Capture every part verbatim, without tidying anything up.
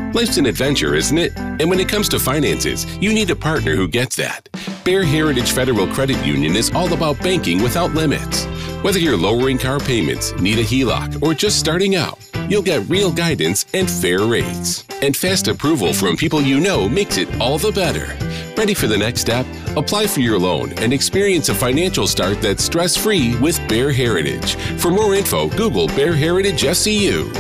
Life's an adventure, isn't it? And when it comes to finances, you need a partner who gets that. Bear Heritage Federal Credit Union is all about banking without limits. Whether you're lowering car payments, need a H E L O C, or just starting out, you'll get real guidance and fair rates. And fast approval from people you know makes it all the better. Ready for the next step? Apply for your loan and experience a financial start that's stress-free with Bear Heritage. For more info, Google Bear Heritage S C U.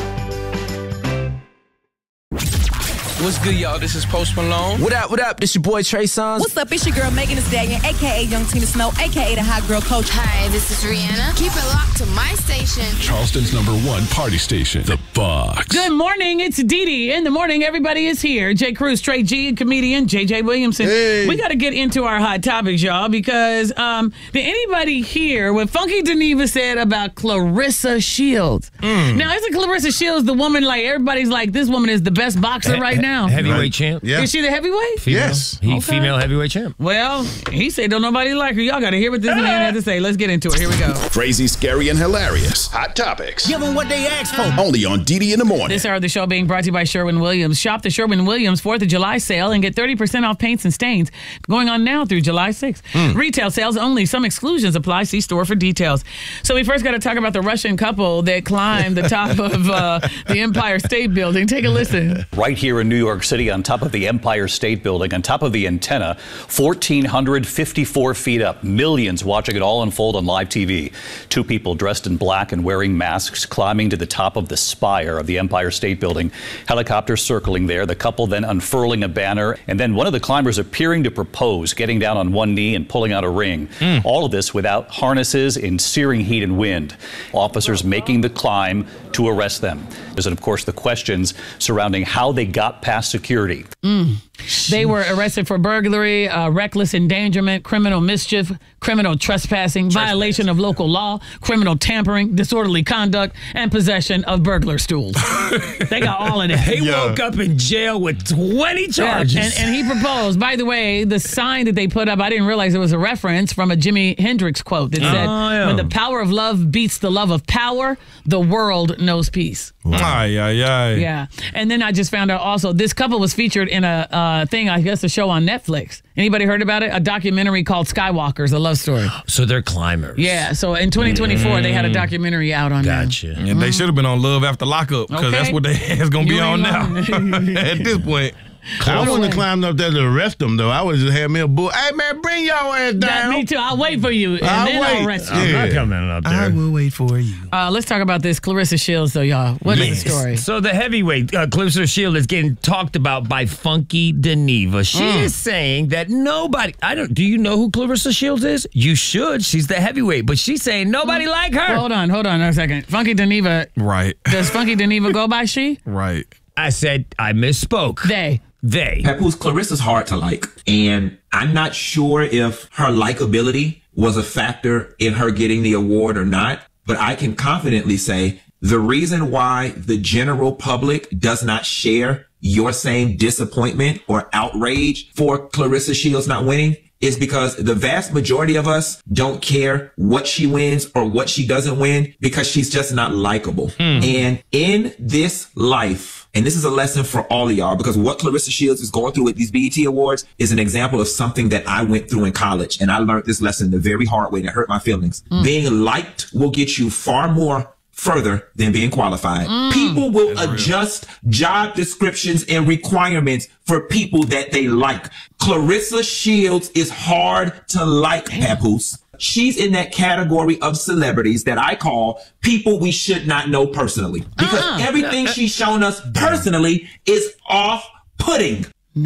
What's good, y'all? This is Post Malone. What up, what up? This your boy Trey Songz. What's up? It's your girl Megan Thee Stallion, a k a. Young Tina Snow, a k a the Hot Girl Coach. Hi, this is Rihanna. Keep it locked to my station. Charleston's number one party station, The Box. Good morning. It's Dee Dee. In the morning, everybody is here. Jay Cruz, Trey G, and comedian J J Williamson. Hey. We got to get into our hot topics, y'all, because um, did anybody hear what Funky Dineva said about Clarissa Shields? Mm. Now, isn't Clarissa Shields the woman, like, everybody's like, this woman is the best boxer he- right now? Heavyweight right. champ. Yeah. Is she the heavyweight? Female. Yes. He Okay. female heavyweight champ. Well, he said don't nobody like her. Y'all got to hear what this man had to say. Let's get into it. Here we go. Crazy, scary, and hilarious. Hot topics. Give them what they asked for. Only on Dee Dee in the morning. This hour of the show being brought to you by Sherwin-Williams. Shop the Sherwin-Williams fourth of July sale and get thirty percent off paints and stains going on now through July sixth. Mm. Retail sales only. Some exclusions apply. See store for details. So we first got to talk about the Russian couple that climbed the top of uh, the Empire State Building. Take a listen. Right here in New York City on top of the Empire State Building, on top of the antenna, one thousand four hundred fifty-four feet up. Millions watching it all unfold on live T V. Two people dressed in black and wearing masks climbing to the top of the spire of the Empire State Building. Helicopters circling there, the couple then unfurling a banner, and then one of the climbers appearing to propose, getting down on one knee and pulling out a ring. Mm. All of this without harnesses in searing heat and wind. Officers making the climb to arrest them. There's, of course, the questions surrounding how they got past security. Mm. They were arrested for burglary, uh, reckless endangerment, criminal mischief, criminal trespassing, violation of local law, criminal tampering, disorderly conduct, and possession of burglar stools. They got all of that. He yeah. woke up in jail with twenty charges. Yeah, and, and he proposed. By the way, the sign that they put up, I didn't realize it was a reference from a Jimi Hendrix quote that said, oh, yeah. when the power of love beats the love of power, the world knows peace. Wow. Aye, aye, aye. Yeah. And then I just found out also, this couple was featured in a uh, thing, I guess, a show on Netflix. Anybody heard about it? A documentary called Skywalkers, a love story. So they're climbers. Yeah. So in twenty twenty-four, mm. they had a documentary out on that. Gotcha. And mm-hmm. they should have been on Love After Lockup because okay. that's what they is going to be on now at this point. I wouldn't have climbed up there to arrest them, though. I would have just had me a bull. Hey, man, bring your ass down. That, me too. I'll wait for you, and I'll then wait. I'll arrest you. I'm not coming up there. I will wait for you. Uh, let's talk about this Clarissa Shields, though, y'all. What yes. is the story? So the heavyweight, uh, Clarissa Shields, is getting talked about by Funky Dineva. She mm. is saying that nobody, I don't, do you know who Clarissa Shields is? You should. She's the heavyweight, but she's saying nobody mm. like her. Well, hold on, hold on a second. Funky Dineva. Right. Does Funky Dineva go by she? Right. I said, I misspoke. They. They. Papoose, Clarissa's hard to like, and I'm not sure if her likability was a factor in her getting the award or not, but I can confidently say the reason why the general public does not share your same disappointment or outrage for Clarissa Shields not winning is because the vast majority of us don't care what she wins or what she doesn't win because she's just not likable. Mm. And in this life, and this is a lesson for all of y'all, because what Clarissa Shields is going through with these B E T Awards is an example of something that I went through in college. And I learned this lesson the very hard way that hurt my feelings. Mm. Being liked will get you far more further than being qualified. Mm. People will That's adjust real. job descriptions and requirements for people that they like. Clarissa Shields is hard to like, Papoose. She's in that category of celebrities that I call people we should not know personally. Because uh-uh. everything she's shown us personally is off-putting.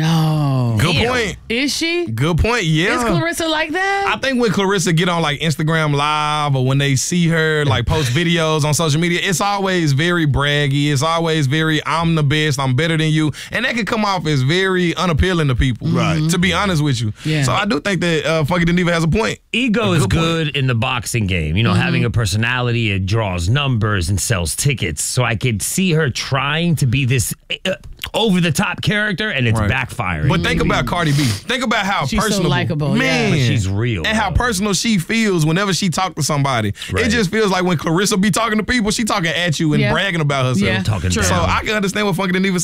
No. Good Damn. point. Is she? Good point, yeah. Is Clarissa like that? I think when Clarissa get on like Instagram Live or when they see her like post videos on social media, it's always very braggy. It's always very, I'm the best, I'm better than you. And that can come off as very unappealing to people, mm-hmm. right? To be honest with you. Yeah. So I do think that uh, Funky Dineva has a point. Ego a is good, good point. in the boxing game. You know, mm-hmm. having a personality, it draws numbers and sells tickets. So I could see her trying to be this uh, over-the-top character, and it's right. backfiring. But think about Cardi B. Think about how she's personable. so likable. Man. But she's real. And how personal she feels whenever she talks to somebody. Right. It just feels like when Clarissa be talking to people, she talking at you and yeah. bragging about herself. Yeah. Talking so down. I can understand what Funky Dineva